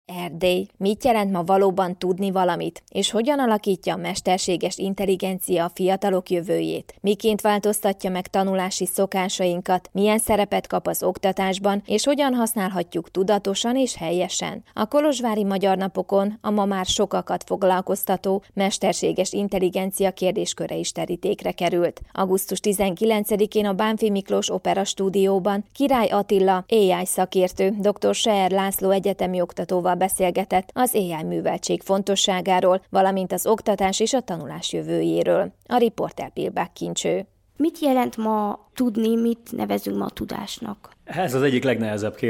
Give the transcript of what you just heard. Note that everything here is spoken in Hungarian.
Erdély. Mit jelent ma valóban tudni valamit, és hogyan alakítja a mesterséges intelligencia a fiatalok jövőjét? Miként változtatja meg tanulási szokásainkat, milyen szerepet kap az oktatásban, és hogyan használhatjuk tudatosan és helyesen? A kolozsvári Magyar Napokon a ma már sokakat foglalkoztató mesterséges intelligencia kérdésköre is terítékre került. Augusztus 19-én a Bánffy Miklós Opera Stúdióban Király Attila AI szakértő, dr. Seer László egyetemi oktatóval beszélgetett az AI műveltség fontosságáról, valamint az oktatás és a tanulás jövőjéről. A riporter Pilbák Kincső. Mit jelent ma tudni, mit nevezünk ma tudásnak? Ez az egyik legnehezebb kérdés.